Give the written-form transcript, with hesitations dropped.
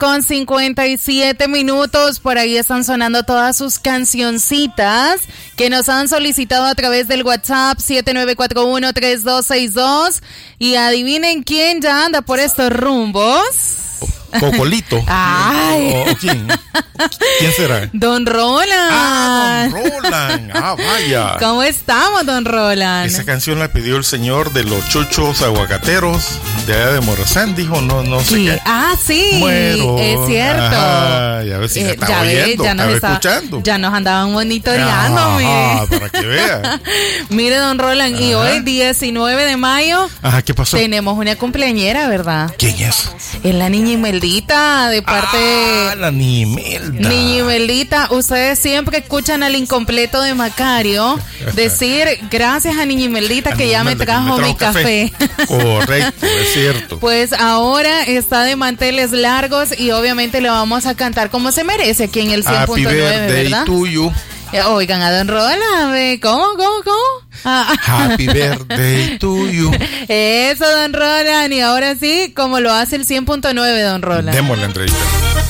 8:57. Por ahí están sonando todas sus cancioncitas que nos han solicitado a través del WhatsApp 7941-3262. Y adivinen quién ya anda por estos rumbos. Cocolito. Ay. ¿Quién será? Don Roland. Don Roland. Vaya. ¿Cómo estamos, don Roland? Esa canción la pidió el señor de los chuchos aguacateros de allá de Morazán, dijo, no sé qué. Sí, Muero. es cierto. Ajá, ya ves si se está oyendo, estaba escuchando. Ya nos andaban monitoreándome. Para que vea. Mire, don Roland, y hoy 19 de mayo. Ajá, ¿qué pasó? Tenemos una cumpleañera, ¿verdad? ¿Quién es? Es la niña Imeldita, de parte... la niña Imelda. Niña Imeldita, ustedes siempre escuchan al incompleto de Macario decir gracias a Niña Imeldita que ya me trajo mi café. Correcto, es cierto. Pues ahora está de manteles largos y obviamente le vamos a cantar como se merece aquí en el 100.9, Happy birthday ¿verdad? to you. Oigan a don Roland, ¿cómo? Happy birthday to you. Eso, don Roland, y ahora sí, como lo hace el 100.9, don Roland. Démosle la entrevista.